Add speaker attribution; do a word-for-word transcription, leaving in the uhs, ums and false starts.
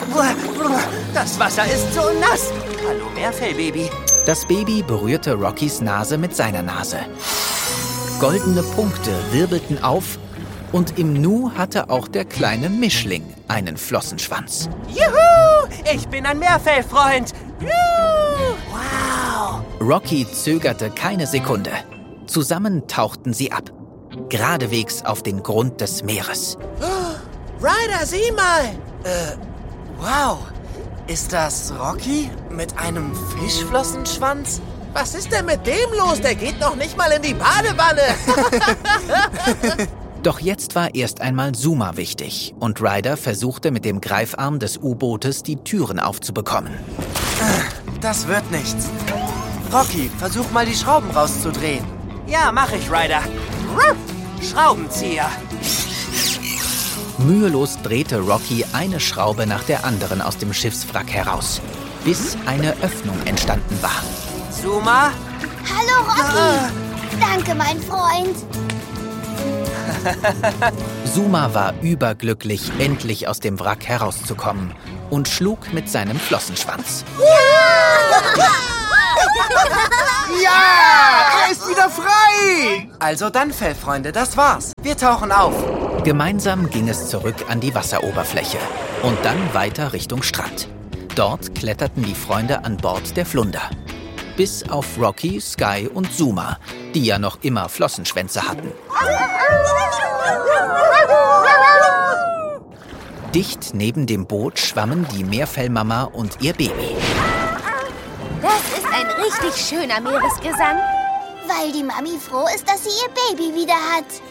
Speaker 1: Das Wasser ist so nass. Hallo, Meerfellbaby.
Speaker 2: Das Baby berührte Rockys Nase mit seiner Nase. Goldene Punkte wirbelten auf und im Nu hatte auch der kleine Mischling einen Flossenschwanz.
Speaker 1: Juhu! Ich bin ein Meerfellfreund. Juhu! Wow!
Speaker 2: Rocky zögerte keine Sekunde. Zusammen tauchten sie ab. Geradewegs auf den Grund des Meeres.
Speaker 1: Oh, Ryder, sieh mal! Äh, wow. Ist das Rocky mit einem Fischflossenschwanz? Was ist denn mit dem los? Der geht noch nicht mal in die Badewanne.
Speaker 2: Doch jetzt war erst einmal Zuma wichtig und Ryder versuchte mit dem Greifarm des U-Bootes die Türen aufzubekommen.
Speaker 1: Das wird nichts. Rocky, versuch mal die Schrauben rauszudrehen. Ja, mach ich, Ryder. Schraubenzieher.
Speaker 2: Mühelos drehte Rocky eine Schraube nach der anderen aus dem Schiffswrack heraus, bis eine Öffnung entstanden war.
Speaker 1: Zuma?
Speaker 3: Hallo, Rocky. Ah. Danke, mein Freund.
Speaker 2: Zuma war überglücklich, endlich aus dem Wrack herauszukommen und schlug mit seinem Flossenschwanz.
Speaker 3: Ja!
Speaker 4: Ja! Er ist wieder frei!
Speaker 1: Also dann, Fellfreunde, das war's. Wir tauchen auf.
Speaker 2: Gemeinsam ging es zurück an die Wasseroberfläche und dann weiter Richtung Strand. Dort kletterten die Freunde an Bord der Flunder. Bis auf Rocky, Sky und Zuma, die ja noch immer Flossenschwänze hatten. Dicht neben dem Boot schwammen die Meerfellmama und ihr Baby.
Speaker 5: Das ist ein richtig schöner Meeresgesang.
Speaker 3: Weil die Mami froh ist, dass sie ihr Baby wieder hat.